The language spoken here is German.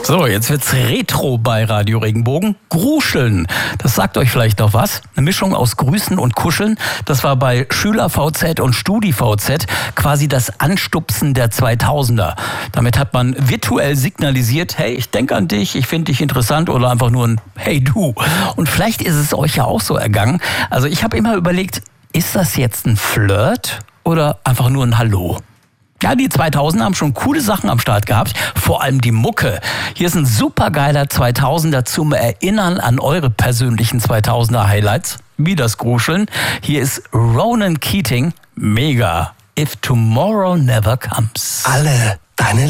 So, jetzt wird's Retro bei Radio Regenbogen. Gruscheln, das sagt euch vielleicht noch was. Eine Mischung aus Grüßen und Kuscheln. Das war bei SchülerVZ und StudiVZ quasi das Anstupsen der 2000er. Damit hat man virtuell signalisiert, hey, ich denke an dich, ich finde dich interessant oder einfach nur ein Hey du. Und vielleicht ist es euch ja auch so ergangen. Also ich habe immer überlegt, ist das jetzt ein Flirt oder einfach nur ein Hallo? Ja, die 2000er haben schon coole Sachen am Start gehabt, vor allem die Mucke. Hier ist ein supergeiler 2000er zum Erinnern an eure persönlichen 2000er Highlights, wie das Gruscheln. Hier ist Ronan Keating, mega. If Tomorrow Never Comes. Alle deine